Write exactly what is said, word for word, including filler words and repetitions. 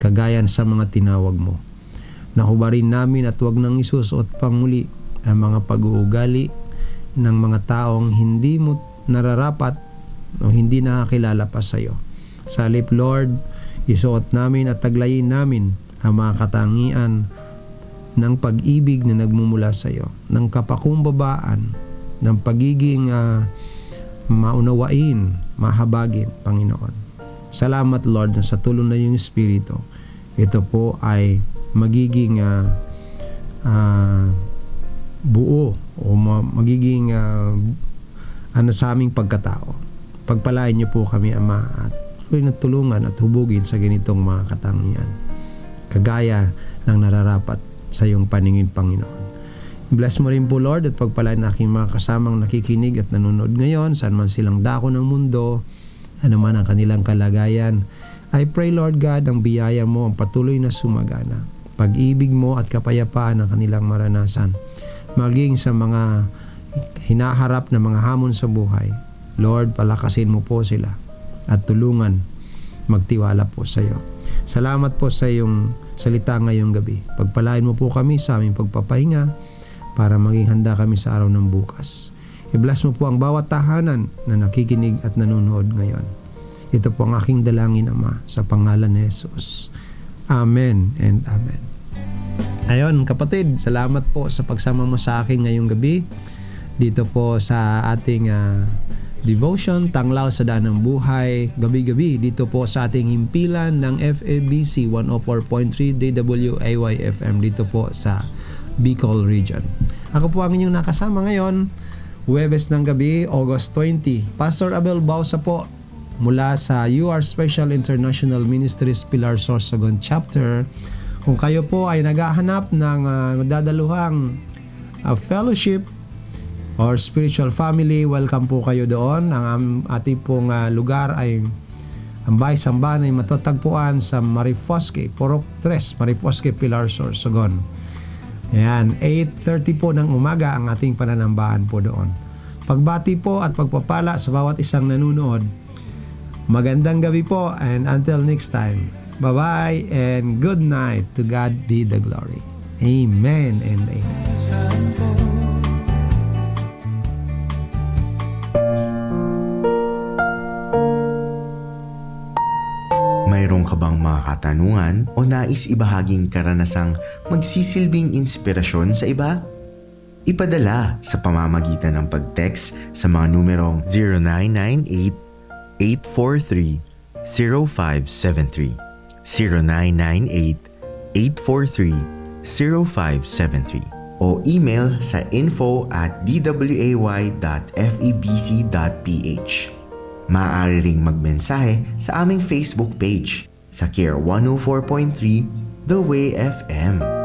kagayan sa mga tinawag mo. Nahubarin namin at huwag nang isusuot panguli ang mga pag-uugali ng mga taong hindi mo nararapat o hindi nakakilala pa sa iyo. Sa halip, Lord, isuot namin at taglayin namin ang mga katangian ng pag-ibig na nagmumula sa iyo, ng kapakumbabaan, ng pagiging uh, maunawain, mahabagin, Panginoon. Salamat, Lord, na sa tulong na iyong Espiritu, ito po ay magiging uh, uh, buo o ma- magiging uh, ano sa aming pagkatao. Pagpalain niyo po kami, Ama, at huwag natulungan at hubugin sa ganitong mga katangian, kagaya ng nararapat sa iyong paningin, Panginoon. Bless mo rin po, Lord, at pagpalain na aking mga kasamang nakikinig at nanonood ngayon, saan man silang dako ng mundo, ano man ang kanilang kalagayan. I pray, Lord God, ang biyaya mo ang patuloy na sumagana, pag-ibig mo at kapayapaan ang kanilang maranasan, maging sa mga hinaharap na mga hamon sa buhay. Lord, palakasin mo po sila at tulungan magtiwala po sa iyo. Salamat po sa iyong salita ngayong gabi. Pagpalain mo po kami sa aming pagpapahinga para maging handa kami sa araw ng bukas. I-bless mo po ang bawat tahanan na nakikinig at nanonood ngayon. Ito po ang aking dalangin, Ama, sa pangalan ni Jesus. Amen and amen. Ayon, kapatid, salamat po sa pagsama mo sa akin ngayong gabi dito po sa ating uh, devotion, Tanglaw sa Daan ng Buhay, gabi-gabi dito po sa ating himpilan ng F A B C one oh four point three D W A Y F M dito po sa Bicol Region. Ako po ang inyong nakasama ngayon, Huwebes ng gabi, August twentieth. Pastor Abel Bausa po mula sa You Are Special International Ministries Pilar Sorsogon Chapter. Kung kayo po ay naghahanap ng uh, madadaluhang uh, fellowship or spiritual family, welcome po kayo doon. Ang um, ating pong uh, lugar ay ang Bahay-Sambahan ay matatagpuan sa Marifosque, Porok tres, Marifosque, Pilar Sorsogon. Ayan, eight thirty po ng umaga ang ating pananambahan po doon. Pagbati po at pagpapala sa bawat isang nanunood. Magandang gabi po, and until next time, bye-bye and good night. To God be the glory. Amen and amen. Mayroon ka bang mga katanungan o nais ibahaging karanasang magsisilbing inspirasyon sa iba? Ipadala sa pamamagitan ng pag-text sa mga numerong zero nine nine eight, eight four three, zero five seven three, zero nine nine eight, eight four three, zero five seven three o email sa info at d w a y dot f e b c dot p h. Maaari ring magmensahe sa aming Facebook page sa Care one oh four point three The Way F M.